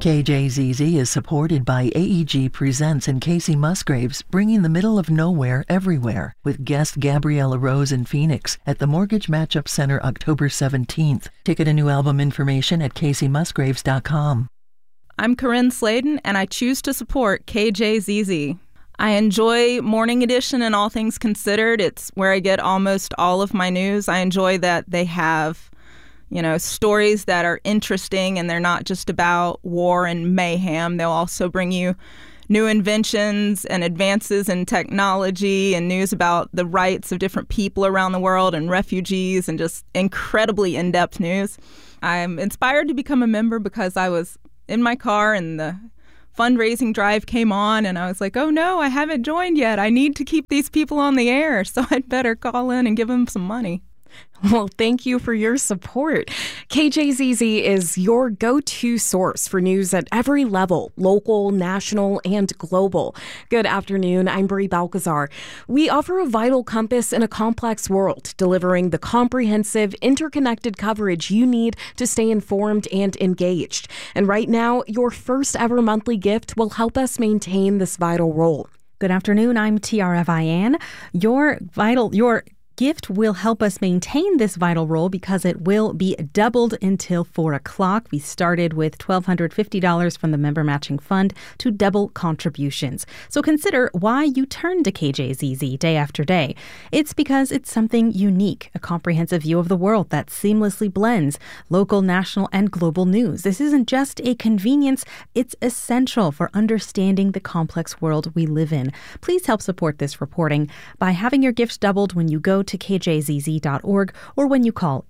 KJZZ is supported by AEG Presents and Casey Musgraves, bringing the middle of nowhere everywhere, with guest Gabriella Rose in Phoenix at the Mortgage Matchup Center October 17th. Ticket and new album information at CaseyMusgraves.com. I'm Corinne Sladen, and I choose to support KJZZ. I enjoy Morning Edition and All Things Considered. It's where I get almost all of my news. I enjoy that they have stories that are interesting and they're not just about war and mayhem. They'll also bring you new inventions and advances in technology and news about the rights of different people around the world and refugees and just incredibly in-depth news. I'm inspired to become a member because I was in my car and the fundraising drive came on and I was like, oh no, I haven't joined yet. I need to keep these people on the air, so I'd better call in and give them some money. Well, thank you for your support. KJZZ is your go-to source for news at every level, local, national, and global. Good afternoon. I'm Brie Balcazar. We offer a vital compass in a complex world, delivering the comprehensive, interconnected coverage you need to stay informed and engaged. And right now, your first ever monthly gift will help us maintain this vital role. Good afternoon. I'm Tiara Vian. Your gift will help us maintain this vital role because it will be doubled until 4 o'clock. We started with $1,250 from the Member Matching Fund to double contributions. So consider why you turn to KJZZ day after day. It's because it's something unique, a comprehensive view of the world that seamlessly blends local, national, and global news. This isn't just a convenience, it's essential for understanding the complex world we live in. Please help support this reporting by having your gifts doubled when you go to kjzz.org or when you call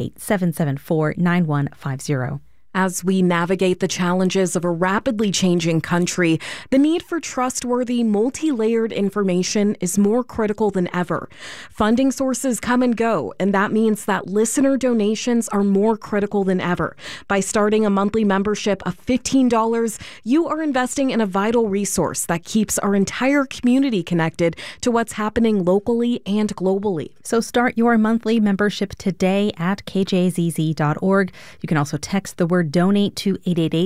888-774-9150. As we navigate the challenges of a rapidly changing country, the need for trustworthy, multi-layered information is more critical than ever. Funding sources come and go, and that means that listener donations are more critical than ever. By starting a monthly membership of $15, you are investing in a vital resource that keeps our entire community connected to what's happening locally and globally. So start your monthly membership today at kjzz.org. You can also text the word donate to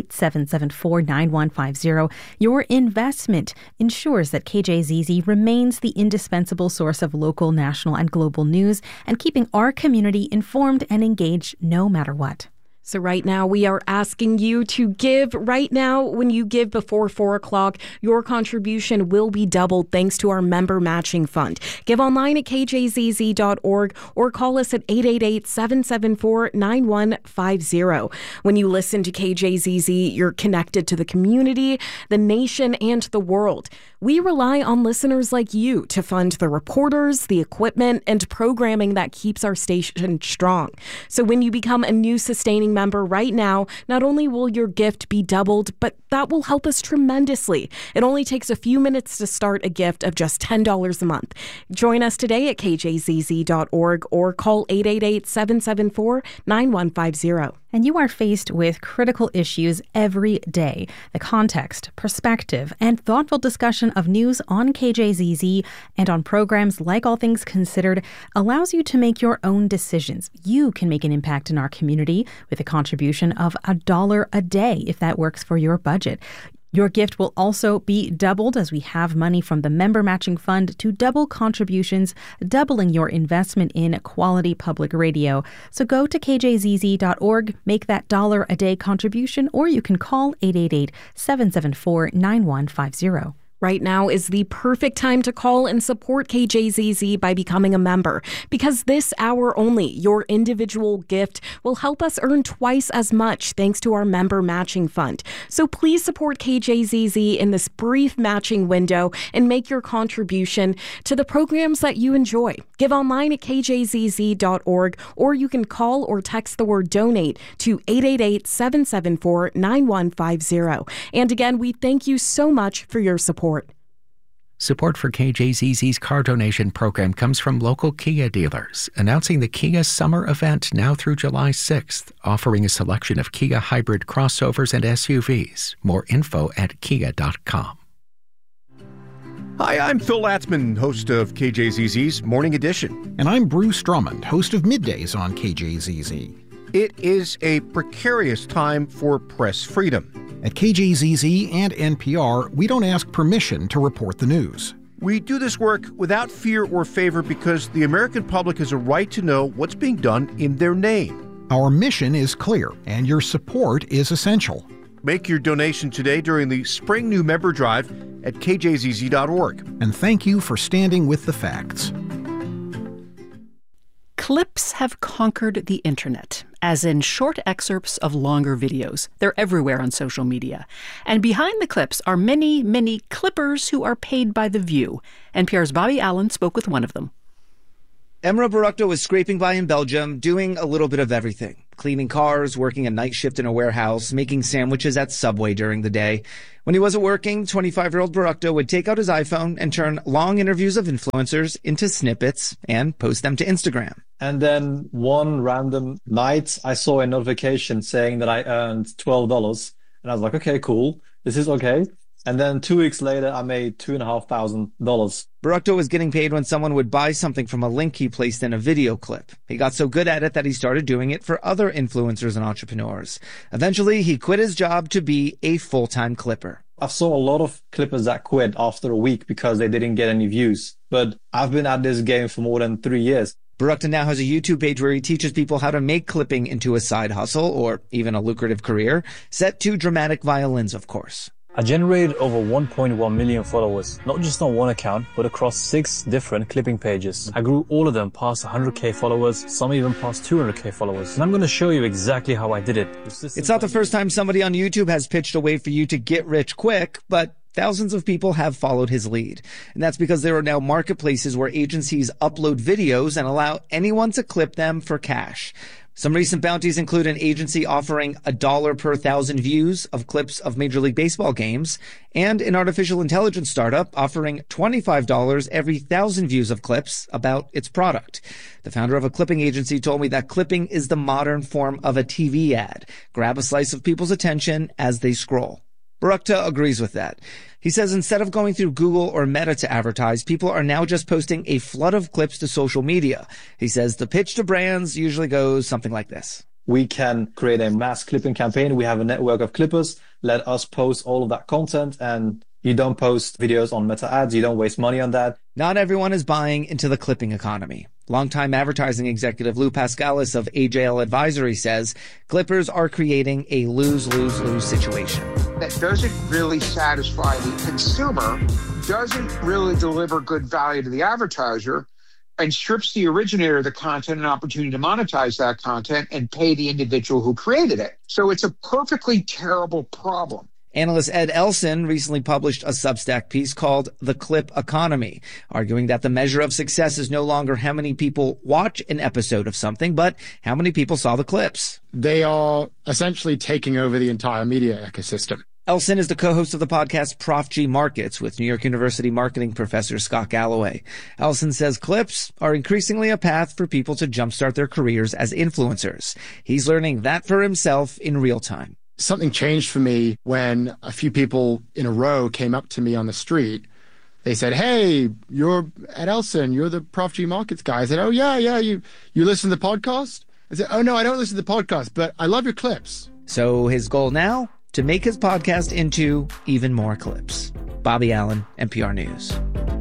888-774-9150. Your investment ensures that KJZZ remains the indispensable source of local, national, and global news and keeping our community informed and engaged no matter what. So right now, we are asking you to give. Right now, when you give before 4 o'clock, your contribution will be doubled thanks to our Member Matching Fund. Give online at kjzz.org or call us at 888-774-9150. When you listen to KJZZ, you're connected to the community, the nation, and the world. We rely on listeners like you to fund the reporters, the equipment, and programming that keeps our station strong. So when you become a new sustaining member right now, not only will your gift be doubled, but that will help us tremendously. It only takes a few minutes to start a gift of just $10 a month. Join us today at kjzz.org or call 888-774-9150. And you are faced with critical issues every day. The context, perspective, and thoughtful discussion of news on KJZZ and on programs like All Things Considered allows you to make your own decisions. You can make an impact in our community with a contribution of $1 a day if that works for your budget. Your gift will also be doubled as we have money from the Member Matching Fund to double contributions, doubling your investment in quality public radio. So go to kjzz.org, make that $1 a day contribution, or you can call 888-774-9150. Right now is the perfect time to call and support KJZZ by becoming a member, because this hour only, your individual gift will help us earn twice as much thanks to our Member Matching Fund. So please support KJZZ in this brief matching window and make your contribution to the programs that you enjoy. Give online at kjzz.org, or you can call or text the word donate to 888-774-9150. And again, we thank you so much for your support. Support for KJZZ's car donation program comes from local Kia dealers, announcing the Kia Summer Event now through July 6th, offering a selection of Kia hybrid crossovers and SUVs. More info at kia.com. Hi, I'm Phil Latzman, host of KJZZ's Morning Edition. And I'm Bruce Drummond, host of Middays on KJZZ. It is a precarious time for press freedom. At KJZZ and NPR, we don't ask permission to report the news. We do this work without fear or favor because the American public has a right to know what's being done in their name. Our mission is clear, and your support is essential. Make your donation today during the Spring New Member Drive at kjzz.org. And thank you for standing with the facts. Clips have conquered the internet, as in short excerpts of longer videos. They're everywhere on social media. And behind the clips are many, many clippers who are paid by the view. NPR's Bobby Allen spoke with one of them. Emre Burakto was scraping by in Belgium, doing a little bit of everything. Cleaning cars, working a night shift in a warehouse, making sandwiches at Subway during the day. When he wasn't working, 25-year-old Burakto would take out his iPhone and turn long interviews of influencers into snippets and post them to Instagram. And then one random night, I saw a notification saying that I earned $12. And I was like, okay, cool. This is okay. And then 2 weeks later, I made $2,500. Burakto was getting paid when someone would buy something from a link he placed in a video clip. He got so good at it that he started doing it for other influencers and entrepreneurs. Eventually, he quit his job to be a full-time clipper. I saw a lot of clippers that quit after a week because they didn't get any views. But I've been at this game for more than 3 years. Burakto now has a YouTube page where he teaches people how to make clipping into a side hustle or even a lucrative career, set to dramatic violins, of course. I generated over 1.1 million followers, not just on one account, but across 6 different clipping pages. I grew all of them past 100k followers, some even past 200k followers. And I'm going to show you exactly how I did it. It's not the first time somebody on YouTube has pitched a way for you to get rich quick, but thousands of people have followed his lead. And that's because there are now marketplaces where agencies upload videos and allow anyone to clip them for cash. Some recent bounties include an agency offering $1 per 1,000 views of clips of Major League Baseball games, and an artificial intelligence startup offering $25 every 1,000 views of clips about its product. The founder of a clipping agency told me that clipping is the modern form of a TV ad. Grab a slice of people's attention as they scroll. Burakto agrees with that. He says instead of going through Google or Meta to advertise, people are now just posting a flood of clips to social media. He says the pitch to brands usually goes something like this. We can create a mass clipping campaign. We have a network of clippers. Let us post all of that content, and you don't post videos on Meta ads. You don't waste money on that. Not everyone is buying into the clipping economy. Longtime advertising executive Lou Pascalis of AJL Advisory says clippers are creating a lose-lose-lose situation. That doesn't really satisfy the consumer, doesn't really deliver good value to the advertiser, and strips the originator of the content an opportunity to monetize that content and pay the individual who created it. So it's a perfectly terrible problem. Analyst Ed Elson recently published a Substack piece called The Clip Economy, arguing that the measure of success is no longer how many people watch an episode of something, but how many people saw the clips. They are essentially taking over the entire media ecosystem. Elson is the co-host of the podcast Prof G Markets with New York University marketing professor Scott Galloway. Elson says clips are increasingly a path for people to jumpstart their careers as influencers. He's learning that for himself in real time. Something changed for me when a few people in a row came up to me on the street. They said, "Hey, you're at Elson. You're the Prof G Markets guy." I said, "Oh, yeah. You listen to the podcast?" I said, "Oh, no, I don't listen to the podcast, but I love your clips." So his goal now? To make his podcast into even more clips. Bobby Allen, NPR News.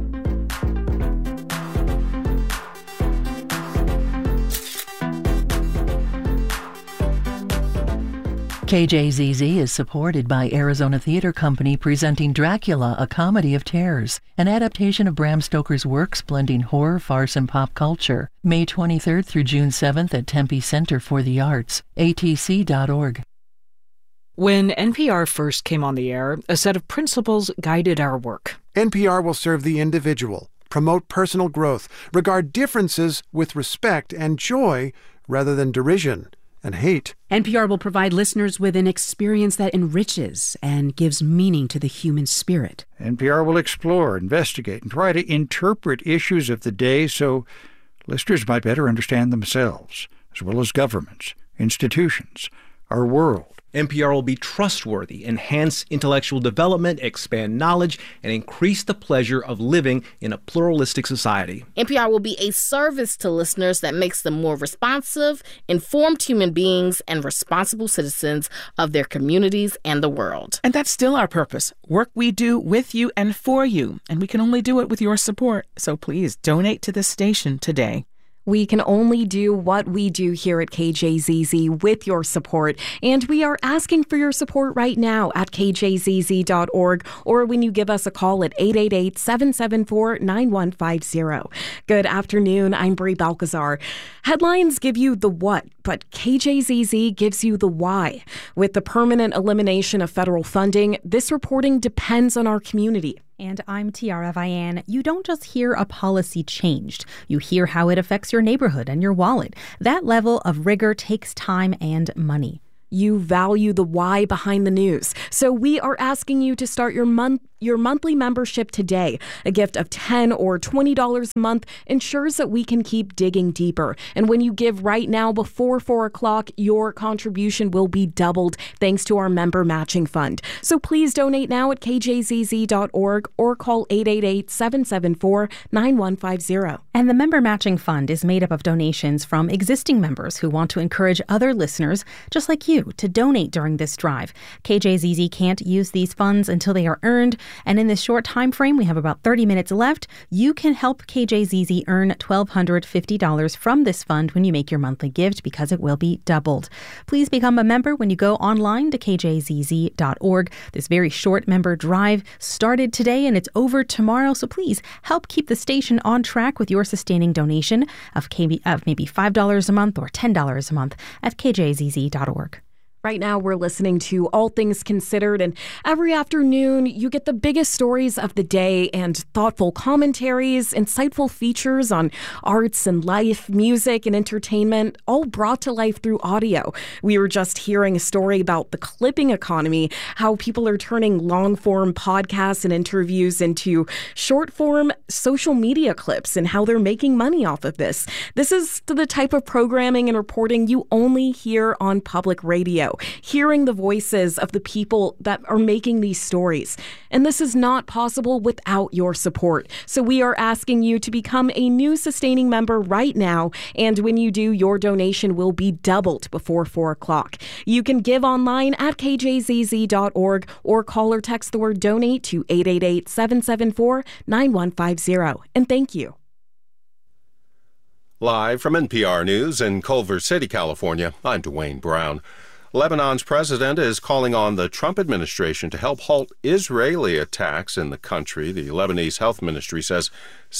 KJZZ is supported by Arizona Theater Company presenting Dracula, A Comedy of Terrors, an adaptation of Bram Stoker's works blending horror, farce, and pop culture. May 23rd through June 7th at Tempe Center for the Arts, atc.org. When NPR first came on the air, a set of principles guided our work. NPR will serve the individual, promote personal growth, regard differences with respect and joy rather than derision and hate. NPR will provide listeners with an experience that enriches and gives meaning to the human spirit. NPR will explore, investigate, and try to interpret issues of the day so listeners might better understand themselves, as well as governments, institutions, our world, NPR will be trustworthy, enhance intellectual development, expand knowledge, and increase the pleasure of living in a pluralistic society. NPR will be a service to listeners that makes them more responsive, informed human beings, and responsible citizens of their communities and the world. And that's still our purpose. Work we do with you and for you. And we can only do it with your support. So please donate to this station today. We can only do what we do here at KJZZ with your support, and we are asking for your support right now at kjzz.org or when you give us a call at 888-774-9150. Good afternoon, I'm Brie Balcazar. Headlines give you the what, but KJZZ gives you the why. With the permanent elimination of federal funding, this reporting depends on our community. And I'm Tiara Vian. You don't just hear a policy changed. You hear how it affects your neighborhood and your wallet. That level of rigor takes time and money. You value the why behind the news. So we are asking you to start your monthly membership today. A gift of $10 or $20 a month ensures that we can keep digging deeper. And when you give right now before 4 o'clock, your contribution will be doubled thanks to our member matching fund. So please donate now at kjzz.org or call 888-774-9150. And the member matching fund is made up of donations from existing members who want to encourage other listeners, just like you, to donate during this drive. KJZZ can't use these funds until they are earned, and in this short time frame, we have about 30 minutes left. You can help KJZZ earn $1,250 from this fund when you make your monthly gift, because it will be doubled. Please become a member when you go online to kjzz.org. This very short member drive started today and it's over tomorrow, so please help keep the station on track with your sustaining donation of maybe $5 a month or $10 a month at kjzz.org. Right now, we're listening to All Things Considered, and every afternoon, you get the biggest stories of the day and thoughtful commentaries, insightful features on arts and life, music and entertainment, all brought to life through audio. We were just hearing a story about the clipping economy, how people are turning long-form podcasts and interviews into short-form social media clips, and how they're making money off of this. This is the type of programming and reporting you only hear on public radio. Hearing the voices of the people that are making these stories. And this is not possible without your support. So we are asking you to become a new sustaining member right now. And when you do, your donation will be doubled before 4 o'clock. You can give online at kjzz.org or call or text the word donate to 888-774-9150. And thank you. Live from NPR News in Culver City, California, I'm Dwayne Brown. Lebanon's president is calling on the Trump administration to help halt Israeli attacks in the country. The Lebanese health ministry says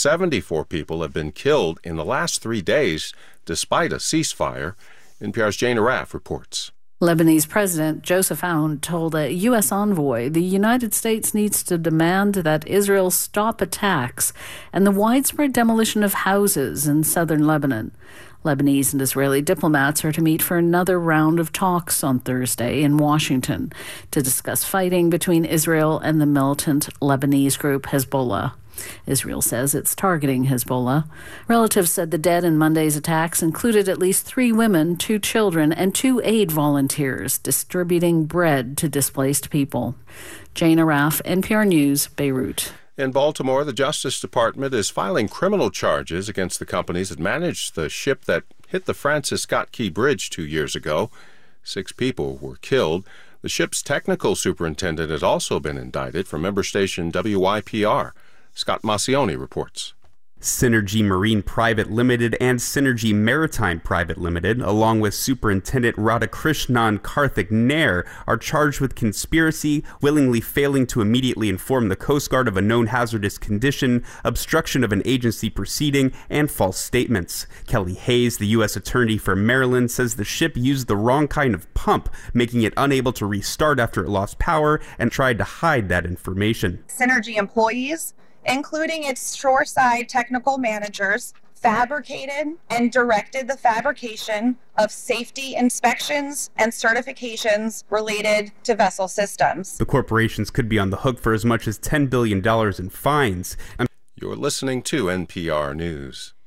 74 people have been killed in the last 3 days, despite a ceasefire. NPR's Jane Araf reports. Lebanese President Joseph Aoun told a U.S. envoy the United States needs to demand that Israel stop attacks and the widespread demolition of houses in southern Lebanon. Lebanese and Israeli diplomats are to meet for another round of talks on Thursday in Washington to discuss fighting between Israel and the militant Lebanese group Hezbollah. Israel says it's targeting Hezbollah. Relatives said the dead in Monday's attacks included at least 3 women, 2 children, and 2 aid volunteers distributing bread to displaced people. Jane Araf, NPR News, Beirut. In Baltimore, the Justice Department is filing criminal charges against the companies that managed the ship that hit the Francis Scott Key Bridge 2 years ago. 6 people were killed. The ship's technical superintendent has also been indicted for member station WYPR. Scott Massioni reports. Synergy Marine Private Limited and Synergy Maritime Private Limited, along with Superintendent Radhakrishnan Karthik Nair, are charged with conspiracy, willingly failing to immediately inform the Coast Guard of a known hazardous condition, obstruction of an agency proceeding, and false statements. Kelly Hayes, the U.S. Attorney for Maryland, says the ship used the wrong kind of pump, making it unable to restart after it lost power, and tried to hide that information. Synergy employees, including its shoreside technical managers, fabricated and directed the fabrication of safety inspections and certifications related to vessel systems. The corporations could be on the hook for as much as $10 billion in fines. You're listening to NPR News.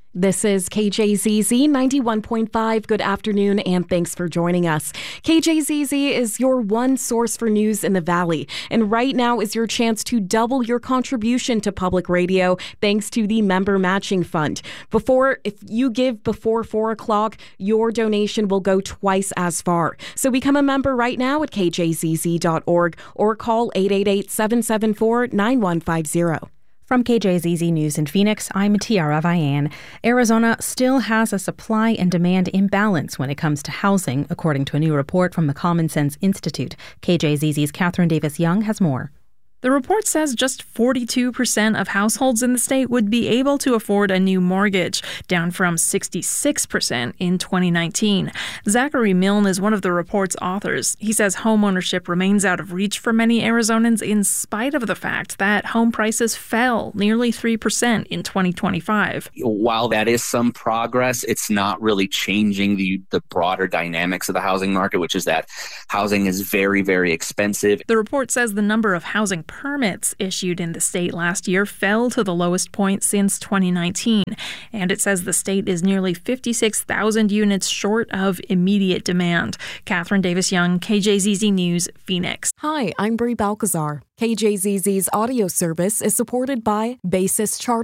This is KJZZ 91.5. Good afternoon, and thanks for joining us. KJZZ is your one source for news in the Valley, and right now is your chance to double your contribution to public radio thanks to the Member Matching Fund. If you give before 4 o'clock, your donation will go twice as far. So become a member right now at kjzz.org or call 888-774-9150. From KJZZ News in Phoenix, I'm Tiara Vian. Arizona still has a supply and demand imbalance when it comes to housing, according to a new report from the Common Sense Institute. KJZZ's Catherine Davis Young has more. The report says just 42% of households in the state would be able to afford a new mortgage, down from 66% in 2019. Zachary Milne is one of the report's authors. He says homeownership remains out of reach for many Arizonans in spite of the fact that home prices fell nearly 3% in 2025. While that is some progress, it's not really changing the broader dynamics of the housing market, which is that housing is very, very expensive. The report says the number of housing permits issued in the state last year fell to the lowest point since 2019. And it says the state is nearly 56,000 units short of immediate demand. Catherine Davis Young, KJZZ News, Phoenix. Hi, I'm Brie Balcazar. KJZZ's audio service is supported by Basis Charter.